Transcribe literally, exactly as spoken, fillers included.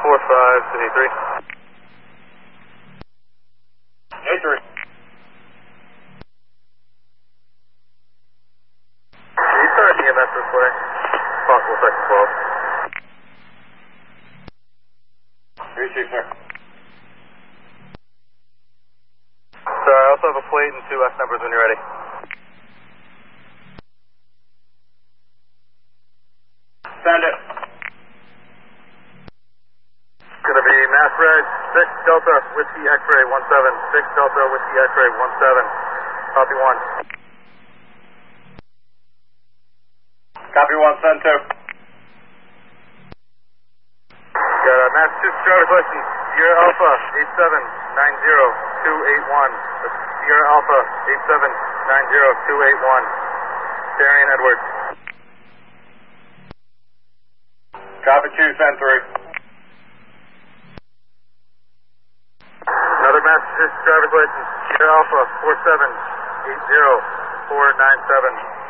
four five to eight three. eight three. Can you start an E M S this way? Possible section twelve. three six, sir. Sorry, I also have a plate and two F numbers when you're ready. Send it. Gonna be mass reg six Delta Whiskey X-ray one seven. six Delta Whiskey X-ray one seven. Copy one. Copy one, send two. Got a Massachusetts driver's license, Sierra Alpha eight seven nine zero two eight one. Sierra Alpha eight seven nine zero two eight one. Darian Edwards. Copy two, send three. Another Massachusetts driver's license, Sierra Alpha four seven eight zero four nine seven.